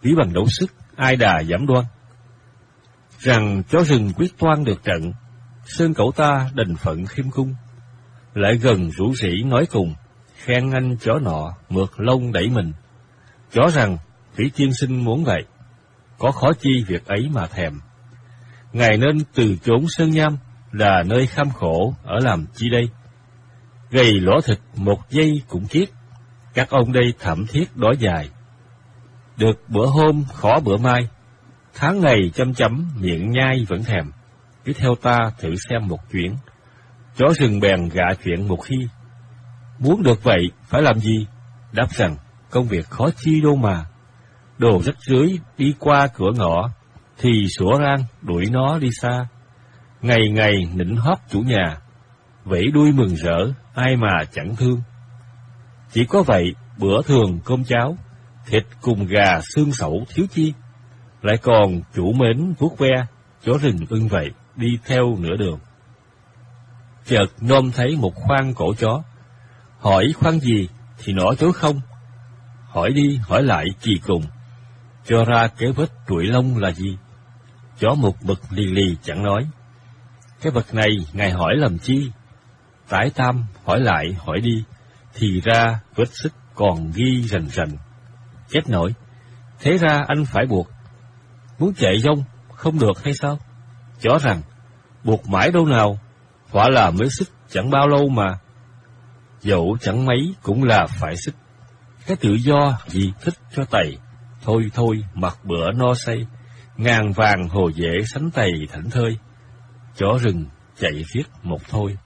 ví bằng đấu sức, ai đà giảm đoan. Rằng chó rừng quyết toan được trận, sơn cẩu ta đành phận khiêm cung. Lại gần rủ rỉ nói cùng, khen anh chó nọ mượt lông đẩy mình. Chó rằng, Thủy tiên sinh muốn vậy, có khó chi việc ấy mà thèm. Ngài nên từ chốn sơn nham, là nơi kham khổ, ở làm chi đây? Gầy lỗ thịt một giây cũng chết, các ông đây thảm thiết đói dài. Được bữa hôm khó bữa mai, tháng ngày chăm chấm miệng nhai vẫn thèm. Cứ theo ta thử xem một chuyện. Chó rừng bèn gạ chuyện một khi. Muốn được vậy phải làm gì? Đáp rằng công việc khó chi đâu mà. Đồ rách rưới đi qua cửa ngõ, thì sủa rang đuổi nó đi xa. Ngày ngày nịnh hót chủ nhà, vẫy đuôi mừng rỡ, ai mà chẳng thương. Chỉ có vậy, bữa thường cơm cháo, thịt cùng gà xương sẩu thiếu chi. Lại còn chủ mến vuốt ve, chó rừng ưng vậy, đi theo nửa đường. Chợt nôm thấy một khoang cổ chó, hỏi khoang gì thì nó chối không. Hỏi đi hỏi lại kỳ cùng, cho ra cái vết trụi lông là gì. Chó một bực lì lì chẳng nói. Cái vật này ngài hỏi làm chi? Tái tam hỏi lại hỏi đi, thì ra vết xích còn ghi rành rành. Chết nổi, thế ra anh phải buộc. Muốn chạy rông không được hay sao? Chó rằng, buộc mãi đâu nào, quả là mới xích chẳng bao lâu mà. Dẫu chẳng mấy cũng là phải xích. Cái tự do gì thích cho tày, thôi thôi mặc bữa no say, ngàn vàng hồ dễ sánh tày thảnh thơi. Chó rừng chạy riết một thôi.